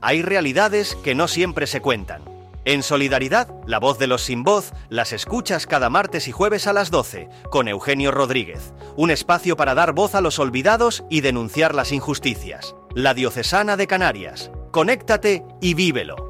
hay realidades que no siempre se cuentan. En Solidaridad, la voz de los sin voz, las escuchas cada martes y jueves a las 12, con Eugenio Rodríguez. Un espacio para dar voz a los olvidados y denunciar las injusticias. La Diocesana de Canarias. Conéctate y vívelo.